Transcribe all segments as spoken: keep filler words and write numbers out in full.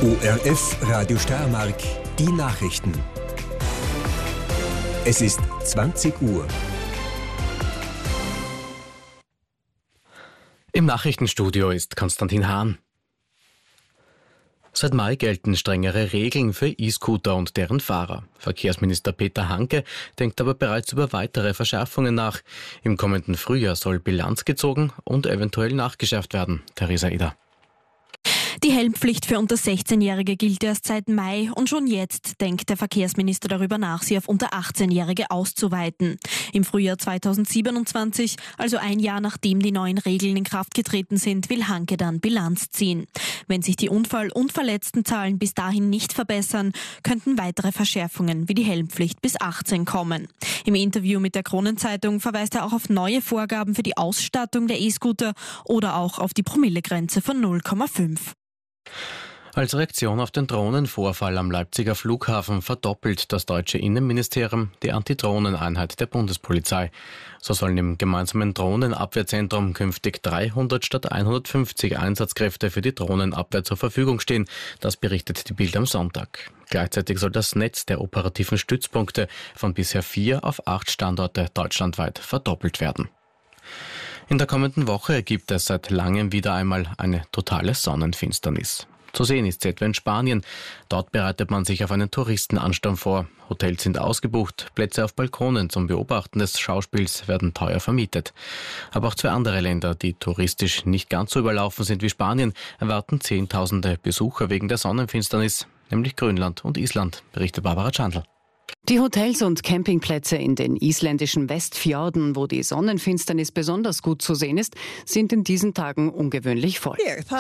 O R F Radio Steiermark, die Nachrichten. Es ist zwanzig Uhr. Im Nachrichtenstudio ist Konstantin Hahn. Seit Mai gelten strengere Regeln für E-Scooter und deren Fahrer. Verkehrsminister Peter Hanke denkt aber bereits über weitere Verschärfungen nach. Im kommenden Frühjahr soll Bilanz gezogen und eventuell nachgeschärft werden. Theresa Eder. Die Helmpflicht für unter sechzehnjährige gilt erst seit Mai und schon jetzt denkt der Verkehrsminister darüber nach, sie auf unter achtzehnjährige auszuweiten. Im Frühjahr zweitausendsiebenundzwanzig, also ein Jahr nachdem die neuen Regeln in Kraft getreten sind, will Hanke dann Bilanz ziehen. Wenn sich die Unfall- und Verletztenzahlen bis dahin nicht verbessern, könnten weitere Verschärfungen wie die Helmpflicht bis achtzehn kommen. Im Interview mit der Kronenzeitung verweist er auch auf neue Vorgaben für die Ausstattung der E-Scooter oder auch auf die Promillegrenze von null Komma fünf. Als Reaktion auf den Drohnenvorfall am Leipziger Flughafen verdoppelt das deutsche Innenministerium die Antidrohneneinheit der Bundespolizei. So sollen im gemeinsamen Drohnenabwehrzentrum künftig dreihundert statt hundertfünfzig Einsatzkräfte für die Drohnenabwehr zur Verfügung stehen. Das berichtet die Bild am Sonntag. Gleichzeitig soll das Netz der operativen Stützpunkte von bisher vier auf acht Standorte deutschlandweit verdoppelt werden. In der kommenden Woche gibt es seit langem wieder einmal eine totale Sonnenfinsternis. Zu sehen ist sie etwa in Spanien. Dort bereitet man sich auf einen Touristenansturm vor. Hotels sind ausgebucht, Plätze auf Balkonen zum Beobachten des Schauspiels werden teuer vermietet. Aber auch zwei andere Länder, die touristisch nicht ganz so überlaufen sind wie Spanien, erwarten Zehntausende Besucher wegen der Sonnenfinsternis, nämlich Grönland und Island, berichtet Barbara Schandl. Die Hotels und Campingplätze in den isländischen Westfjorden, wo die Sonnenfinsternis besonders gut zu sehen ist, sind in diesen Tagen ungewöhnlich voll.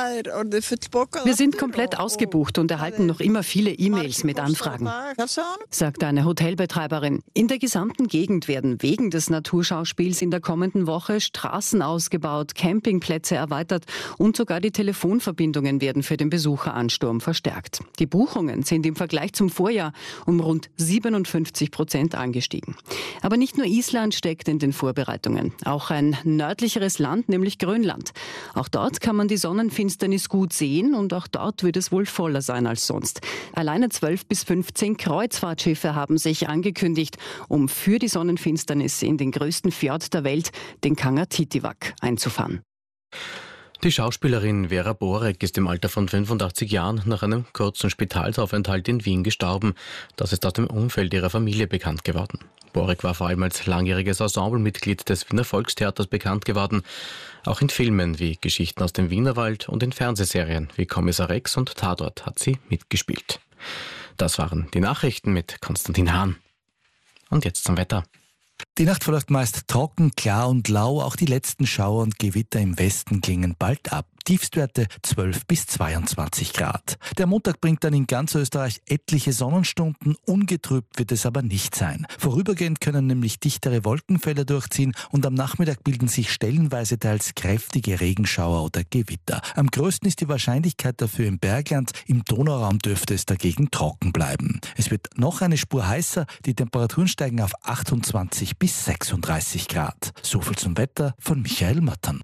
Wir sind komplett ausgebucht und erhalten noch immer viele E-Mails mit Anfragen, sagt eine Hotelbetreiberin. In der gesamten Gegend werden wegen des Naturschauspiels in der kommenden Woche Straßen ausgebaut, Campingplätze erweitert und sogar die Telefonverbindungen werden für den Besucheransturm verstärkt. Die Buchungen sind im Vergleich zum Vorjahr um rund siebenundfünfzig Prozent angestiegen. Aber nicht nur Island steckt in den Vorbereitungen. Auch ein nördlicheres Land, nämlich Grönland. Auch dort kann man die Sonnenfinsternis gut sehen und auch dort wird es wohl voller sein als sonst. Alleine zwölf bis fünfzehn Kreuzfahrtschiffe haben sich angekündigt, um für die Sonnenfinsternis in den größten Fjord der Welt, den Kangertitivak, einzufahren. Die Schauspielerin Vera Borek ist im Alter von fünfundachtzig Jahren nach einem kurzen Spitalsaufenthalt in Wien gestorben. Das ist aus dem Umfeld ihrer Familie bekannt geworden. Borek war vor allem als langjähriges Ensemblemitglied des Wiener Volkstheaters bekannt geworden. Auch in Filmen wie Geschichten aus dem Wienerwald und in Fernsehserien wie Kommissar Rex und Tatort hat sie mitgespielt. Das waren die Nachrichten mit Konstantin Hahn. Und jetzt zum Wetter. Die Nacht verläuft meist trocken, klar und lau. Auch die letzten Schauer und Gewitter im Westen klingen bald ab. Tiefstwerte zwölf bis zweiundzwanzig Grad. Der Montag bringt dann in ganz Österreich etliche Sonnenstunden. Ungetrübt wird es aber nicht sein. Vorübergehend können nämlich dichtere Wolkenfelder durchziehen und am Nachmittag bilden sich stellenweise teils kräftige Regenschauer oder Gewitter. Am größten ist die Wahrscheinlichkeit dafür im Bergland. Im Donauraum dürfte es dagegen trocken bleiben. Es wird noch eine Spur heißer. Die Temperaturen steigen auf achtundzwanzig bis sechsunddreißig Grad. So viel zum Wetter von Michael Mattern.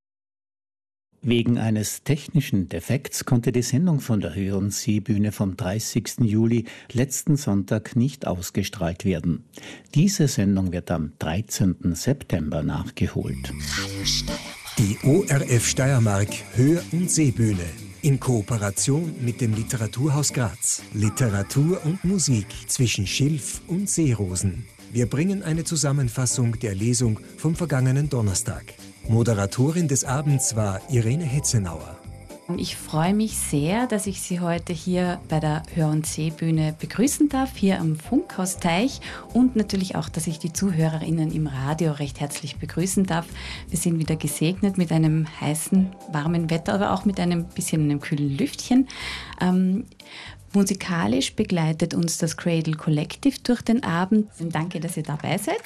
Wegen eines technischen Defekts konnte die Sendung von der Hören See-Bühne vom dreißigsten Juli letzten Sonntag nicht ausgestrahlt werden. Diese Sendung wird am dreizehnten September nachgeholt. Die O R F Steiermark Hör- und Seebühne in Kooperation mit dem Literaturhaus Graz. Literatur und Musik zwischen Schilf und Seerosen. Wir bringen eine Zusammenfassung der Lesung vom vergangenen Donnerstag. Moderatorin des Abends war Irene Hetzenauer. Ich freue mich sehr, dass ich Sie heute hier bei der Hör- und Seebühne begrüßen darf, hier am Funkhausteich und natürlich auch, dass ich die ZuhörerInnen im Radio recht herzlich begrüßen darf. Wir sind wieder gesegnet mit einem heißen, warmen Wetter, aber auch mit einem bisschen einem kühlen Lüftchen. Ähm, musikalisch begleitet uns das Cradle Collective durch den Abend. Danke, dass ihr dabei seid.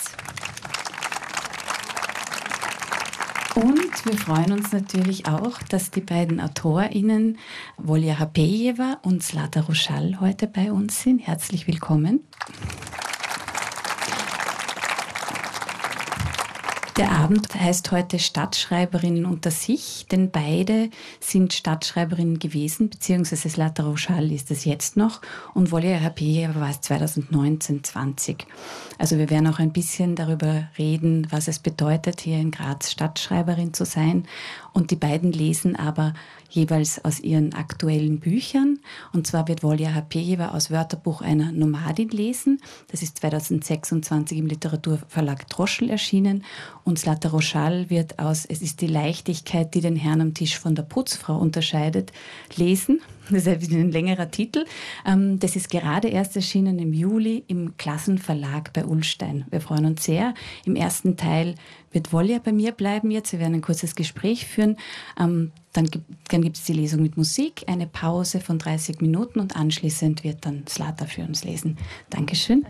Und wir freuen uns natürlich auch, dass die beiden AutorInnen Volja Hapejeva und Zlata Ruschal heute bei uns sind. Herzlich willkommen. Der Abend heißt heute Stadtschreiberinnen unter sich, denn beide sind Stadtschreiberinnen gewesen, beziehungsweise Zlata Rošal ist es jetzt noch und Volja Herpejeva war es zwanzig neunzehn zwanzig. Also wir werden auch ein bisschen darüber reden, was es bedeutet, hier in Graz Stadtschreiberin zu sein. Und die beiden lesen aber jeweils aus ihren aktuellen Büchern. Und zwar wird Volja Herpejeva aus Wörterbuch einer Nomadin lesen. Das ist zwanzig sechsundzwanzig im Literaturverlag Droschl erschienen. Und Zlata Rošal wird aus Es ist die Leichtigkeit, die den Herrn am Tisch von der Putzfrau unterscheidet, lesen. Das ist ein längerer Titel. Das ist gerade erst erschienen im Juli im Klassenverlag bei Ullstein. Wir freuen uns sehr. Im ersten Teil wird Volja bei mir bleiben jetzt. Wir werden ein kurzes Gespräch führen. Dann gibt, dann gibt es die Lesung mit Musik, eine Pause von dreißig Minuten und anschließend wird dann Zlata für uns lesen. Dankeschön.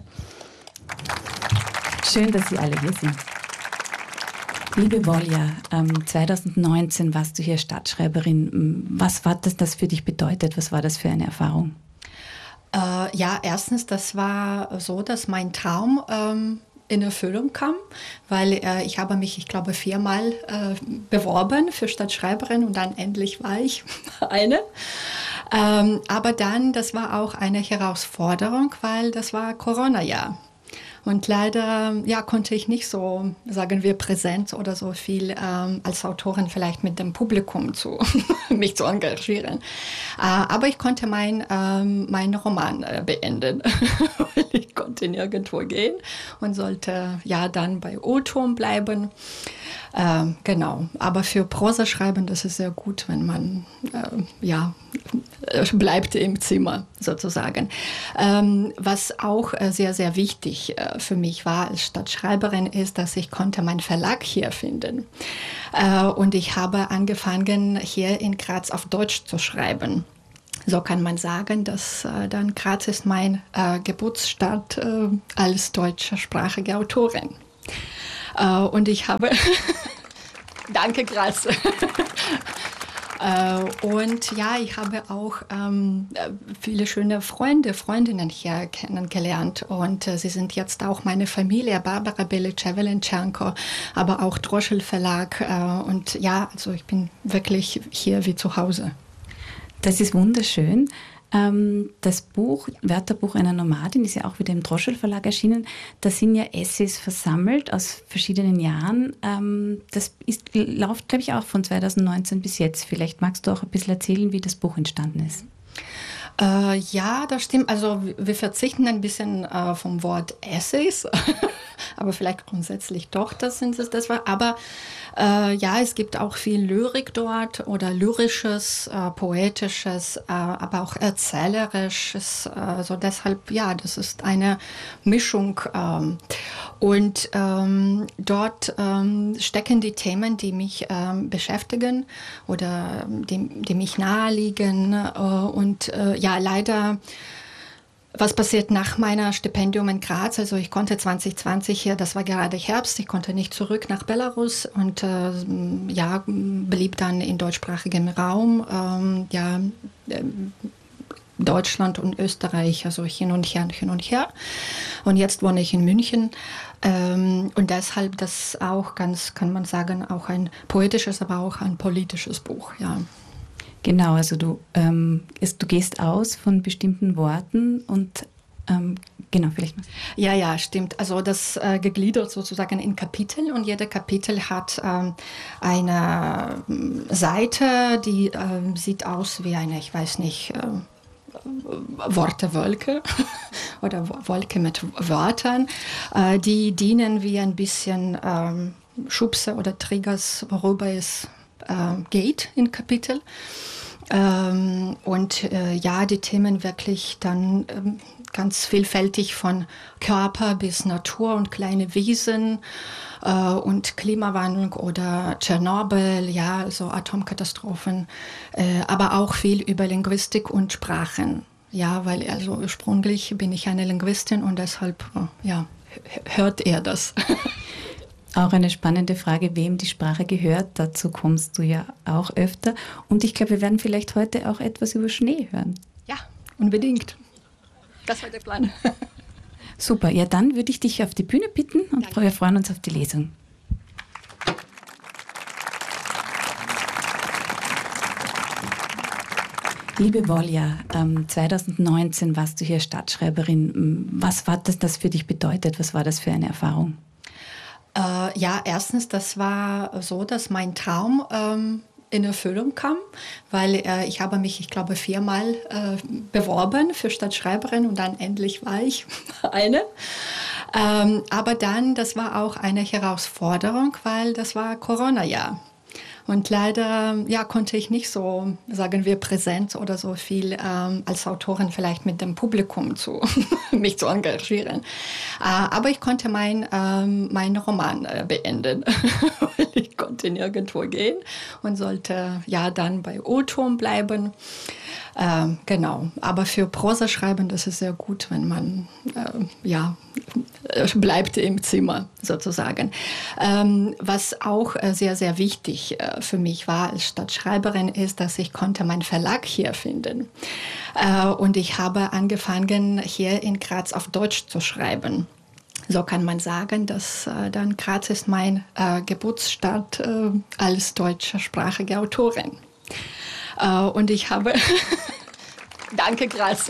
Schön, dass Sie alle hier sind. Liebe Volja, ähm, zwanzig neunzehn warst du hier Stadtschreiberin. Was war das, das für dich bedeutet? Was war das für eine Erfahrung? Äh, ja, erstens, das war so, dass mein Traum ähm, in Erfüllung kam, weil äh, ich habe mich, ich glaube, viermal äh, beworben für Stadtschreiberin und dann endlich war ich eine. Ähm, aber dann, das war auch eine Herausforderung, weil das war Corona-Jahr. Und leider ja, konnte ich nicht so, sagen wir, präsent oder so viel ähm, als Autorin vielleicht mit dem Publikum zu mich zu engagieren. Äh, aber ich konnte mein, ähm, meinen Roman äh, beenden. Ich konnte nirgendwo gehen und sollte ja dann bei O-Turm bleiben. Äh, genau, aber für Prosa schreiben, das ist sehr gut, wenn man äh, ja, bleibt im Zimmer sozusagen. Ähm, was auch äh, sehr, sehr wichtig äh, für mich war als Stadtschreiberin ist, dass ich konnte meinen Verlag hier finden. Äh, und ich habe angefangen, hier in Graz auf Deutsch zu schreiben. So kann man sagen, dass äh, dann Graz ist mein äh, Geburtsstadt äh, als deutschsprachige Autorin. Uh, und ich habe, danke Graz, uh, und ja, ich habe auch um, viele schöne Freunde, Freundinnen hier kennengelernt und uh, sie sind jetzt auch meine Familie, Barbara Belic, Evelyn Tschernko, aber auch Droschl Verlag uh, und ja, also ich bin wirklich hier wie zu Hause. Das ist wunderschön. Das Buch, Wörterbuch einer Nomadin, ist ja auch wieder im Droschl Verlag erschienen. Da sind ja Essays versammelt aus verschiedenen Jahren. Das ist, läuft, glaube ich, auch von zwanzig neunzehn bis jetzt. Vielleicht magst du auch ein bisschen erzählen, wie das Buch entstanden ist. Äh, ja, das stimmt. Also wir verzichten ein bisschen äh, vom Wort Essays, aber vielleicht grundsätzlich doch, das sind es. Das war. Aber äh, ja, es gibt auch viel Lyrik dort oder lyrisches, äh, poetisches, äh, aber auch erzählerisches. Also deshalb, ja, das ist eine Mischung. Ähm, und ähm, dort ähm, stecken die Themen, die mich ähm, beschäftigen oder die, die mich naheliegen äh, und äh, ja, leider, was passiert nach meiner Stipendium in Graz? Also ich konnte zwanzig zwanzig hier, das war gerade Herbst, ich konnte nicht zurück nach Belarus und äh, ja, blieb dann in deutschsprachigem Raum, ähm, ja, äh, Deutschland und Österreich, also hin und her, hin und her. Und jetzt wohne ich in München ähm, und deshalb das auch ganz, kann man sagen, auch ein poetisches, aber auch ein politisches Buch, ja. Genau, also du, ähm, ist, du gehst aus von bestimmten Worten und ähm, genau, vielleicht mal. Ja, ja, stimmt. Also das äh, gegliedert sozusagen in Kapitel und jeder Kapitel hat ähm, eine Seite, die äh, sieht aus wie eine, ich weiß nicht, äh, Wortewolke oder Wolke mit Wörtern, äh, die dienen wie ein bisschen ähm, Schubse oder Triggers, worüber es äh, geht in Kapitel. Ähm, und äh, ja, die Themen wirklich dann ähm, ganz vielfältig von Körper bis Natur und kleine Wesen äh, und Klimawandel oder Tschernobyl, ja, also Atomkatastrophen, äh, aber auch viel über Linguistik und Sprachen. Ja, weil also ursprünglich bin ich eine Linguistin und deshalb, äh, ja, hört er das. Auch eine spannende Frage, wem die Sprache gehört. Dazu kommst du ja auch öfter. Und ich glaube, wir werden vielleicht heute auch etwas über Schnee hören. Ja, unbedingt. Das war der Plan. Super, ja, dann würde ich dich auf die Bühne bitten und Danke. Wir freuen uns auf die Lesung. Liebe Volja, ähm, zwanzig neunzehn warst du hier Stadtschreiberin. Was war das, das für dich bedeutet? Was war das für eine Erfahrung? Äh, ja, erstens, das war so, dass mein Traum ähm, in Erfüllung kam, weil äh, ich habe mich, ich glaube, viermal äh, beworben für Stadtschreiberin und dann endlich war ich eine. Ähm, aber dann, das war auch eine Herausforderung, weil das war Corona-Jahr. Und leider ja, konnte ich nicht so, sagen wir, präsent oder so viel ähm, als Autorin vielleicht mit dem Publikum zu, mich zu engagieren. Äh, aber ich konnte mein, ähm, meinen Roman äh, beenden. Ich konnte nirgendwo gehen und sollte ja dann bei O-Ton bleiben. Ähm, genau, aber für Prosa schreiben, das ist sehr gut, wenn man äh, ja, bleibt im Zimmer sozusagen. Ähm, was auch äh, sehr, sehr wichtig äh, für mich war als Stadtschreiberin ist, dass ich konnte meinen Verlag hier finden. Äh, und ich habe angefangen, hier in Graz auf Deutsch zu schreiben. So kann man sagen, dass äh, dann Graz ist mein äh, Geburtsstadt äh, als deutschsprachige Autorin. Uh, und ich habe, danke Graz.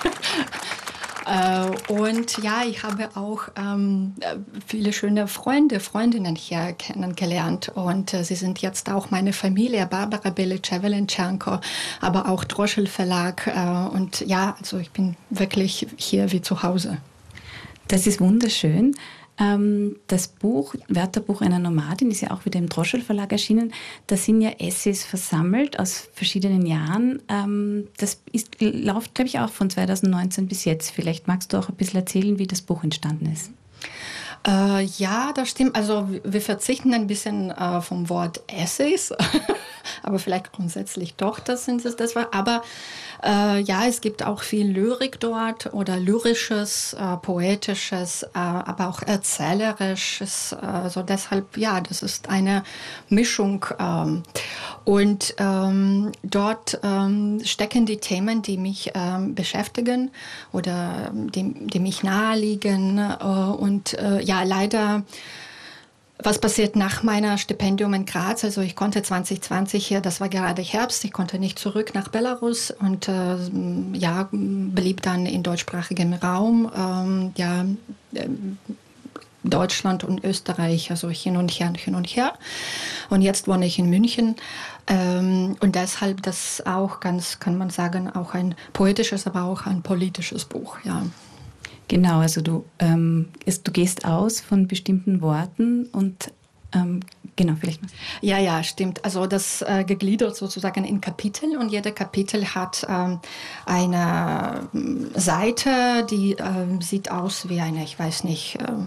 uh, und ja, ich habe auch ähm, viele schöne Freunde, Freundinnen hier kennengelernt und äh, sie sind jetzt auch meine Familie, Barbara Bilic, Evelyn Tschernko, aber auch Droschel Verlag äh, und ja, also ich bin wirklich hier wie zu Hause. Das ist wunderschön. Das Buch, Wörterbuch einer Nomadin, ist ja auch wieder im Droschel Verlag erschienen. Da sind ja Essays versammelt aus verschiedenen Jahren. Das ist, läuft, glaube ich, auch von zwanzig neunzehn bis jetzt. Vielleicht magst du auch ein bisschen erzählen, wie das Buch entstanden ist. Äh, ja, das stimmt. Also wir verzichten ein bisschen äh, vom Wort Essays, aber vielleicht grundsätzlich doch, das sind es. Das war. Aber äh, ja, es gibt auch viel Lyrik dort oder lyrisches, äh, poetisches, äh, aber auch erzählerisches. Also deshalb, ja, das ist eine Mischung. Ähm, und ähm, dort ähm, stecken die Themen, die mich ähm, beschäftigen oder die, die mich naheliegen. Äh, und äh, ja, leider, was passiert nach meiner Stipendium in Graz? Also ich konnte zwanzig zwanzig hier, das war gerade Herbst, ich konnte nicht zurück nach Belarus und äh, ja, blieb dann in deutschsprachigem Raum, ähm, ja, äh, Deutschland und Österreich, also hin und her, hin und her. Und jetzt wohne ich in München. Ähm, und deshalb das auch ganz, kann man sagen, auch ein poetisches, aber auch ein politisches Buch, ja. Genau, also du, ähm, ist, du gehst aus von bestimmten Worten und ähm, genau, vielleicht mal. Ja, ja, stimmt. Also das äh, gegliedert sozusagen in Kapitel und jeder Kapitel hat ähm, eine Seite, die ähm, sieht aus wie eine, ich weiß nicht, äh,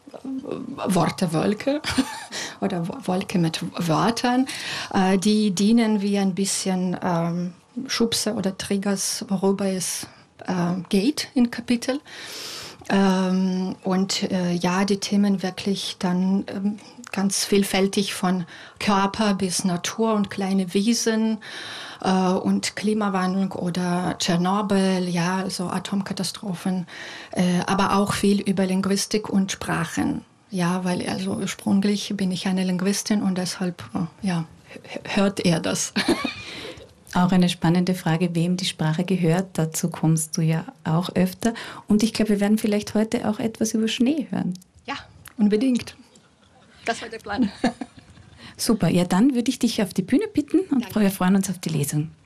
Wortewolke oder Wolke mit Wörtern, äh, die dienen wie ein bisschen ähm, Schubse oder Triggers, worüber es äh, geht in Kapitel. Ähm, und äh, ja, die Themen wirklich dann ähm, ganz vielfältig von Körper bis Natur und kleine Wiesen äh, und Klimawandel oder Tschernobyl, ja, so Atomkatastrophen, äh, aber auch viel über Linguistik und Sprachen. Ja, weil also ursprünglich bin ich eine Linguistin und deshalb, ja, hört er das. Auch eine spannende Frage, wem die Sprache gehört. Dazu kommst du ja auch öfter. Und ich glaube, wir werden vielleicht heute auch etwas über Schnee hören. Ja, unbedingt. Das war der Plan. Super, ja, dann würde ich dich auf die Bühne bitten und Danke. wir freuen uns auf die Lesung.